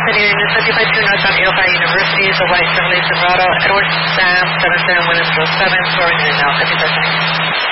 Continuing to 75 knots on Ohio University is a white Chevrolet Silverado, Edward Sam, 77 Williams Road 7, soaring in and out, 55 seconds.